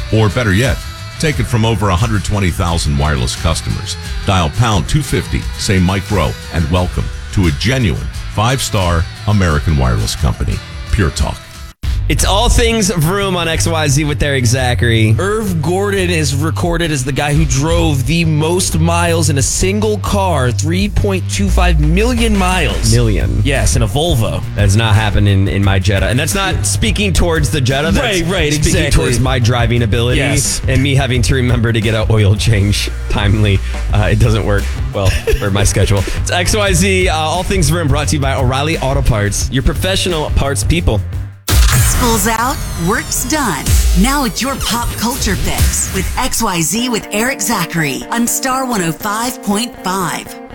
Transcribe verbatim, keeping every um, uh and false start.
Or better yet, take it from over one hundred twenty thousand wireless customers. Dial pound two fifty, say Mike Rowe, and welcome to a genuine five-star American wireless company. Pure Talk. It's all things Vroom on X Y Z with Eric Zachary. Irv Gordon is recorded as the guy who drove the most miles in a single car, three point two five million miles. Million. Yes, in a Volvo. That's not happening in my Jetta. And that's not speaking towards the Jetta. That's Right, right, speaking exactly. towards my driving ability. Yes. And me having to remember to get an oil change timely. Uh, it doesn't work well for my schedule. It's X Y Z, uh, all things Vroom, brought to you by O'Reilly Auto Parts, your professional parts people. School's out, work's done. Now it's your pop culture fix with X Y Z with Eric Zachary on Star one oh five point five.